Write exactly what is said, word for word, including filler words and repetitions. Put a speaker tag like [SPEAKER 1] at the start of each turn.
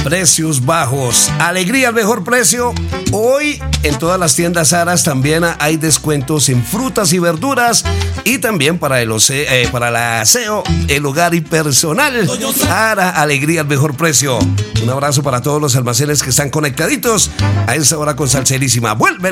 [SPEAKER 1] Precios bajos, alegría al mejor precio. Hoy en todas las tiendas Aras también hay descuentos en frutas y verduras y también para el, ose- eh, para el aseo, el hogar y personal. Ara, alegría al mejor precio. Un abrazo para todos los almacenes que están conectaditos a esa hora con Salserísima. Vuelve